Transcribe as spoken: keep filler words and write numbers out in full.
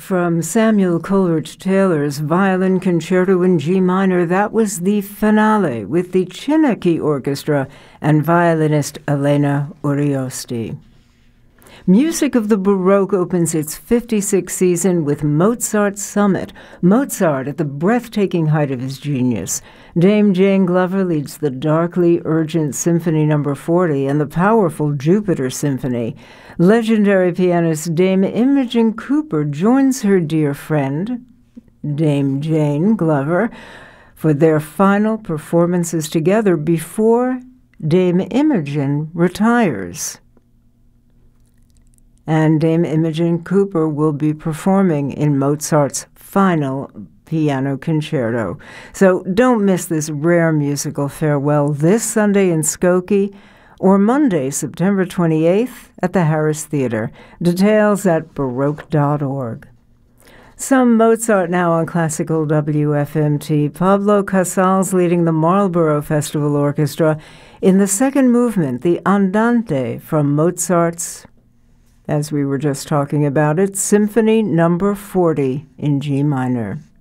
from Samuel Coleridge Taylor's Violin Concerto in G minor. That was the finale with the Chinaki Orchestra and violinist Elena Uriosti. Music of the Baroque opens its fifty-sixth season with Mozart's Summit, Mozart at the breathtaking height of his genius. Dame Jane Glover leads the darkly urgent Symphony number forty and the powerful Jupiter Symphony. Legendary pianist Dame Imogen Cooper joins her dear friend, Dame Jane Glover, for their final performances together before Dame Imogen retires. And Dame Imogen Cooper will be performing in Mozart's final piano concerto. So don't miss this rare musical farewell this Sunday in Skokie or Monday, September twenty-eighth at the Harris Theater. Details at baroque dot org. Some Mozart now on Classical W F M T. Pablo Casals leading the Marlborough Festival Orchestra in the second movement, the Andante from Mozart's, as we were just talking about it, Symphony number forty in G minor.